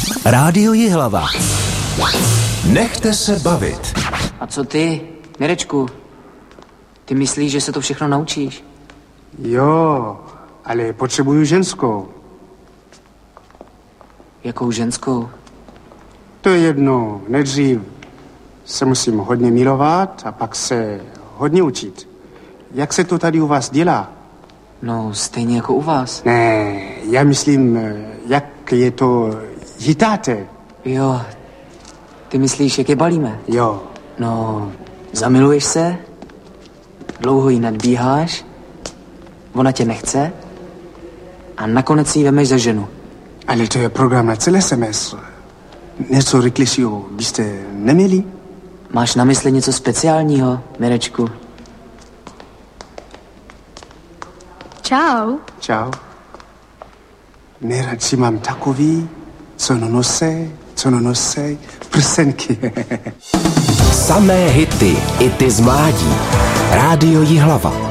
Rádio Jihlava. Nechte se bavit. A co ty, Mirečku? Ty myslíš, že se to všechno naučíš? Jo, ale potřebuju ženskou. Jakou ženskou? To je jedno. Nejdřív se musím hodně milovat a pak se hodně učit. Jak se to tady u vás dělá? No, stejně jako u vás. Ne, já myslím, jak je to chytáte. Jo, ty myslíš, jak je balíme? Jo. No, zamiluješ se, dlouho jí nadbíháš, ona tě nechce a nakonec jí vemeš za ženu. Ale to je program na celé semestr. Něco rychlejšího byste neměli? Máš na mysli něco speciálního, Mirečku? Čau. Čau. Nejradši mám takový, co nosej prsenky. Samé hity, i ty z mládí. Rádio Jihlava.